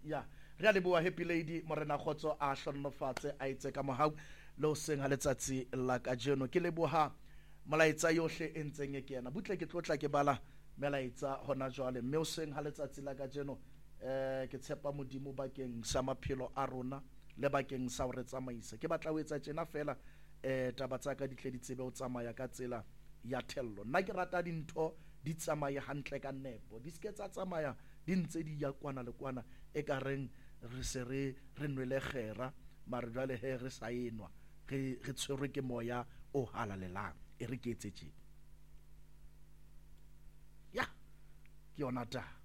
ya re a leboa Happy Lady Morena Khotso a hlonnofatse a itse ka mohau le ho seng ha letsatsi la kajeno ke leboha molaetsa yohle e ntseng e kena butle ke tlotla ke bala melaetsa hona jwale mme o seng ha letsatsi la kajeno ke tshepa modimo bakeng sa maphelo a rona le bakeng sa ho re tsamaisa ke batla ho etsa tjena fela taba tsa ka di tle di tsebe ho tsamaya ka tsela ya thello nna ke rata dintho di tsamaye hantle ka nepo di ske tsa tsamaya di ntse di ya kwana le kwana e ka reng re se re nwele kgera mare jwale he re sa enwa re tshwerwe ke moya o halalelang e re ke etse tje ya ke yona ta